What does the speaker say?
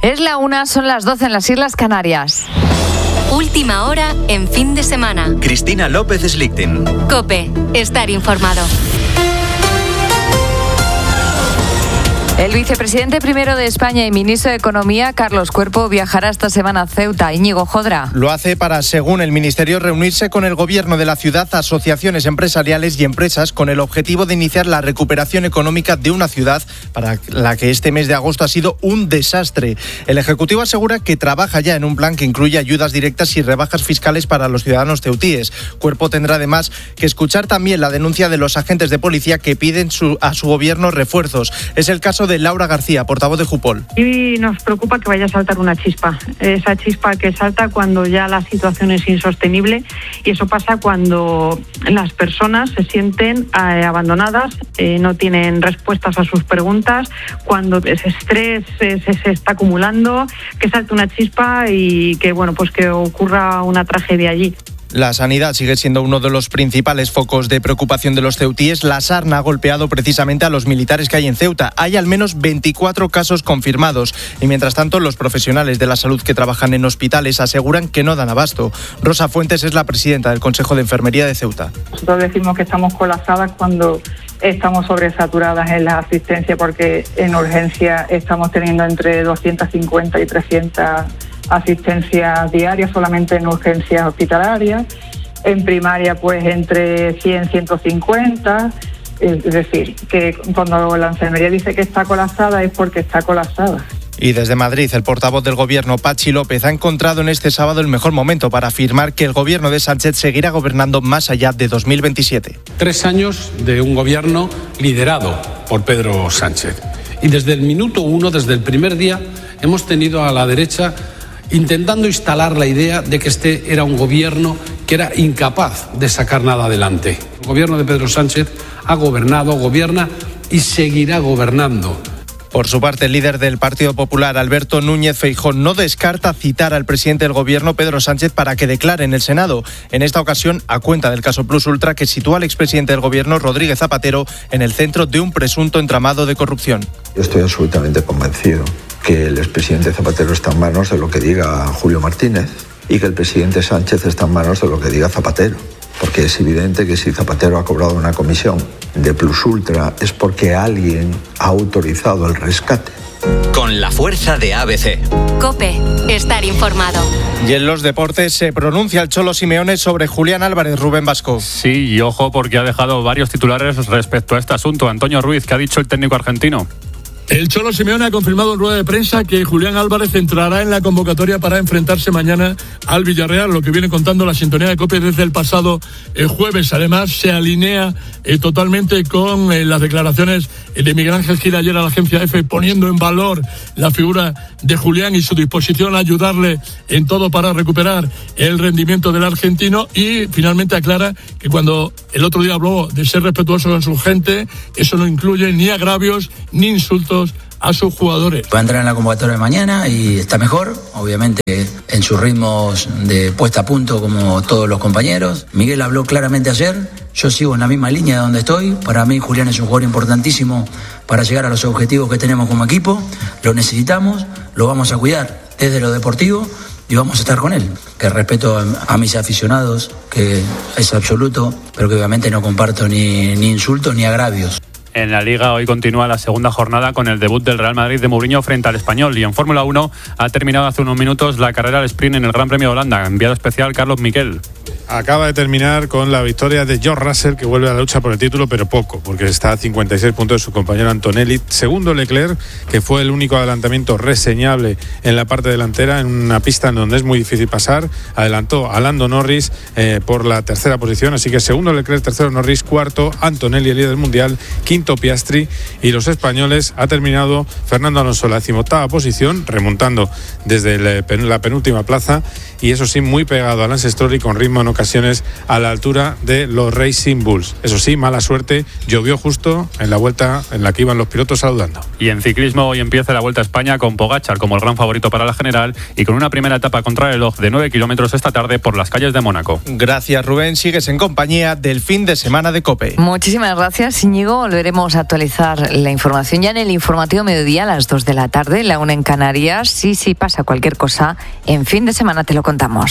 Es la 1, son las 12 en las Islas Canarias. Última hora en fin de semana. Cristina López Slichting. COPE. Estar informado. El vicepresidente primero de España y ministro de Economía, Carlos Cuerpo, viajará esta semana a Ceuta. Íñigo Jodra. Lo hace para, según el Ministerio, reunirse con el gobierno de la ciudad, asociaciones empresariales y empresas con el objetivo de iniciar la recuperación económica de una ciudad para la que este mes de agosto ha sido un desastre. El Ejecutivo asegura que trabaja ya en un plan que incluye ayudas directas y rebajas fiscales para los ciudadanos ceutíes. Cuerpo tendrá además que escuchar también la denuncia de los agentes de policía que piden a su gobierno refuerzos. Es el caso de Laura García, portavoz de Jupol. Y nos preocupa que vaya a saltar una chispa, esa chispa que salta cuando ya la situación es insostenible, y eso pasa cuando las personas se sienten abandonadas, no tienen respuestas a sus preguntas, cuando ese estrés se está acumulando, que salte una chispa y que que ocurra una tragedia allí. La sanidad sigue siendo uno de los principales focos de preocupación de los ceutíes. La sarna ha golpeado precisamente a los militares que hay en Ceuta. Hay al menos 24 casos confirmados y, mientras tanto, los profesionales de la salud que trabajan en hospitales aseguran que no dan abasto. Rosa Fuentes es la presidenta del Consejo de Enfermería de Ceuta. Nosotros decimos que estamos colapsadas cuando estamos sobresaturadas en la asistencia, porque en urgencia estamos teniendo entre 250 y 300 asistencias diarias solamente en urgencias hospitalarias, en primaria pues entre 100 y 150, es decir, que cuando la enfermería dice que está colapsada es porque está colapsada. Y desde Madrid, el portavoz del Gobierno, Patxi López, ha encontrado en este sábado el mejor momento para afirmar que el Gobierno de Sánchez seguirá gobernando más allá de 2027. 3 años de un Gobierno liderado por Pedro Sánchez. Y desde el minuto 1, desde el primer día, hemos tenido a la derecha intentando instalar la idea de que este era un gobierno que era incapaz de sacar nada adelante. El gobierno de Pedro Sánchez ha gobernado, gobierna y seguirá gobernando. Por su parte, el líder del Partido Popular, Alberto Núñez Feijóo, no descarta citar al presidente del Gobierno, Pedro Sánchez, para que declare en el Senado. En esta ocasión, a cuenta del caso Plus Ultra, que sitúa al expresidente del Gobierno, Rodríguez Zapatero, en el centro de un presunto entramado de corrupción. Yo estoy absolutamente convencido que el expresidente Zapatero está en manos de lo que diga Julio Martínez y que el presidente Sánchez está en manos de lo que diga Zapatero. Porque es evidente que si Zapatero ha cobrado una comisión de Plus Ultra es porque alguien ha autorizado el rescate. Con la fuerza de ABC. COPE. Estar informado. Y en los deportes se pronuncia el Cholo Simeone sobre Julián Álvarez. Rubén Vasco. Sí, y ojo porque ha dejado varios titulares respecto a este asunto. Antonio Ruiz, ¿qué ha dicho el técnico argentino? El Cholo Simeone ha confirmado en rueda de prensa que Julián Álvarez entrará en la convocatoria para enfrentarse mañana al Villarreal, lo que viene contando la sintonía de COPE desde el pasado jueves. Además, se alinea totalmente con las declaraciones de Miguel Ángel Gil ayer a la agencia EFE, poniendo en valor la figura de Julián y su disposición a ayudarle en todo para recuperar el rendimiento del argentino, y finalmente aclara que cuando el otro día habló de ser respetuoso con su gente, eso no incluye ni agravios ni insultos a sus jugadores. Va a entrar en la convocatoria de mañana y está mejor, obviamente en sus ritmos de puesta a punto como todos los compañeros. Miguel habló claramente ayer, yo sigo en la misma línea de donde estoy. Para mí Julián es un jugador importantísimo para llegar a los objetivos que tenemos como equipo. Lo necesitamos, lo vamos a cuidar desde lo deportivo y vamos a estar con él. Que respeto a mis aficionados, que es absoluto, pero que obviamente no comparto ni insultos ni agravios. En la Liga hoy continúa la segunda jornada con el debut del Real Madrid de Mourinho frente al Español, y en Fórmula 1 ha terminado hace unos minutos la carrera al sprint en el Gran Premio de Holanda. Enviado especial Carlos Miquel. Acaba de terminar con la victoria de George Russell, que vuelve a la lucha por el título, pero poco, porque está a 56 puntos de su compañero Antonelli. Segundo Leclerc, que fue el único adelantamiento reseñable en la parte delantera, en una pista en donde es muy difícil pasar. Adelantó a Lando Norris por la tercera posición, así que segundo Leclerc, tercero Norris, cuarto Antonelli, el líder del mundial, quinto Piastri, y los españoles ha terminado Fernando Alonso la 18ª posición, remontando desde la penúltima plaza, y eso sí, muy pegado a Lance Stroll y con ritmo no ocasiones a la altura de los Racing Bulls. Eso sí, mala suerte, llovió justo en la vuelta en la que iban los pilotos saludando. Y en ciclismo hoy empieza la Vuelta a España con Pogačar como el gran favorito para la general y con una primera etapa contrarreloj de 9 kilómetros esta tarde por las calles de Mónaco. Gracias, Rubén. Sigues en compañía del fin de semana de COPE. Muchísimas gracias, Íñigo. Volveremos a actualizar la información ya en el informativo mediodía a las 2 de la tarde, la 1 en Canarias. Sí, pasa cualquier cosa, en fin de semana te lo contamos.